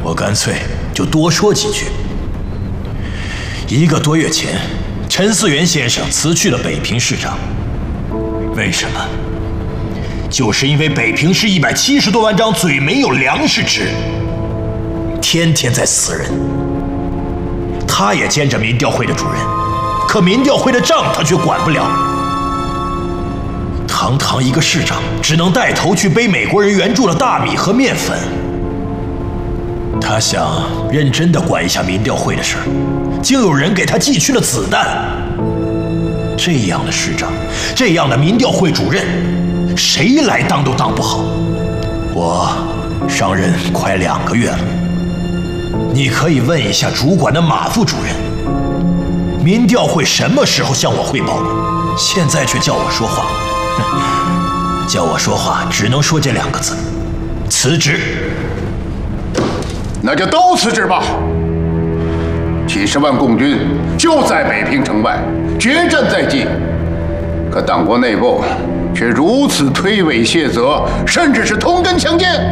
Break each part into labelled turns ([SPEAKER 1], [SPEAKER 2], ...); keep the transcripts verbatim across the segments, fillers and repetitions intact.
[SPEAKER 1] 我干脆就多说几句。一个多月前，陈思源先生辞去了北平市长。为什么？就是因为北平市一百七十多万张嘴没有粮食吃，天天在死人。他也兼着民调会的主任，可民调会的账他却管不了。堂堂一个市长，只能带头去背美国人援助的大米和面粉。他想认真地管一下民调会的事儿，竟有人给他寄去了子弹。这样的市长，这样的民调会主任，谁来当都当不好。我上任快两个月了，你可以问一下主管的马副主任，民调会什么时候向我汇报过？现在却叫我说话，叫我说话只能说这两个字：辞职。
[SPEAKER 2] 那就都辞职吧。几十万共军就在北平城外，决战在即，可党国内部却如此推诿卸责，甚至是同根强奸。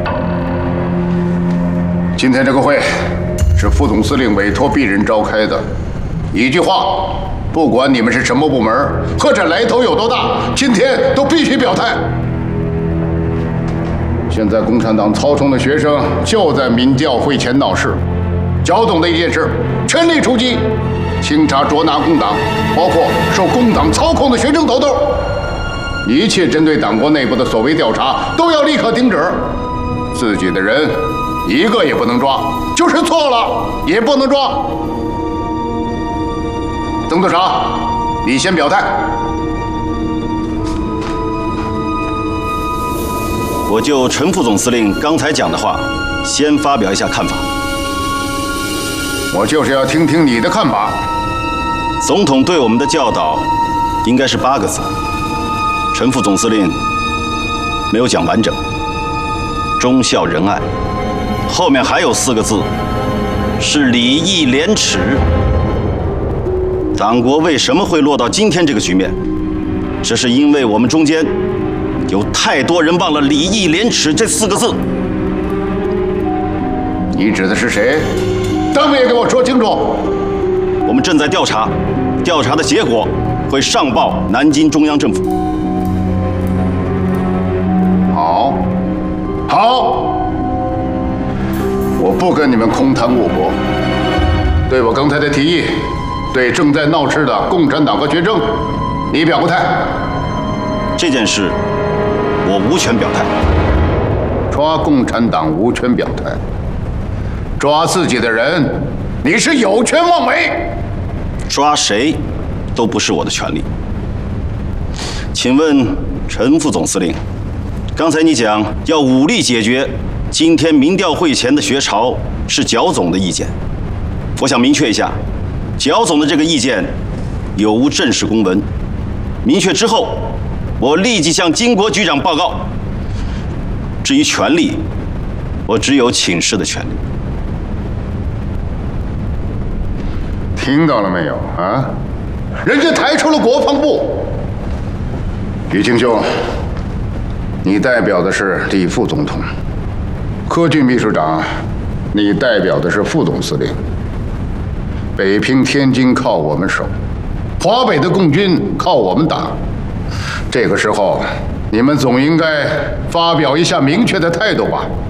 [SPEAKER 2] 今天这个会是副总司令委托鄙人召开的，一句话，不管你们是什么部门或者来头有多大，今天都必须表态。现在共产党操纵的学生就在民调会前闹事，剿总的一件事，全力出击，清查捉拿共党，包括受共党操控的学生头头。一切针对党国内部的所谓调查都要立刻停止，自己的人一个也不能抓，就是错了也不能抓。曾督察，你先表态。
[SPEAKER 3] 我就陈副总司令刚才讲的话，先发表一下看法。
[SPEAKER 2] 我就是要听听你的看法。
[SPEAKER 3] 总统对我们的教导，应该是八个字。陈副总司令没有讲完整，忠孝仁爱，后面还有四个字，是礼义廉耻。党国为什么会落到今天这个局面？这是因为我们中间有太多人忘了礼义廉耻这四个字。
[SPEAKER 2] 你指的是谁？当面给我说清楚。
[SPEAKER 3] 我们正在调查，调查的结果会上报南京中央政府。
[SPEAKER 2] 好，好，我不跟你们空谈误国。对我刚才的提议，对正在闹事的共产党和学生，你表个态。
[SPEAKER 3] 这件事我无权表态。
[SPEAKER 2] 抓共产党无权表态，抓自己的人，你是有权妄为。
[SPEAKER 3] 抓谁都不是我的权利。请问陈副总司令，刚才你讲要武力解决今天民调会前的学潮，是剿总的意见。我想明确一下，剿总的这个意见有无正式公文？明确之后，我立即向金国局长报告。至于权利，我只有请示的权利。
[SPEAKER 2] 听到了没有啊？人家抬出了国防部。于青兄，你代表的是李副总统；柯俊秘书长，你代表的是副总司令。北平、天津靠我们守，华北的共军靠我们打。这个时候，你们总应该发表一下明确的态度吧？